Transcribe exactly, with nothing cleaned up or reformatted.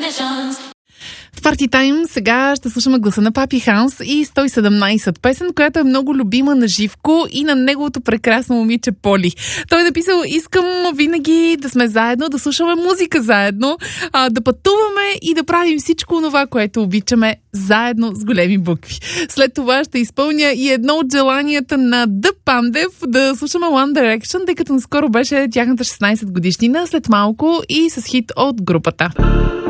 В Party Time сега ще слушаме гласа на Папи Ханс и сто и седемнайсет, песен, която е много любима на Живко и на неговото прекрасно момиче Поли. Той е написал: искам винаги да сме заедно, да слушаме музика заедно, а, да пътуваме и да правим всичко това, което обичаме, заедно с големи букви. След това ще изпълня и едно от желанията на The Пандев да слушаме One Direction, тъй като наскоро беше тяхната шестнайсет годишнина, след малко и с хит от групата.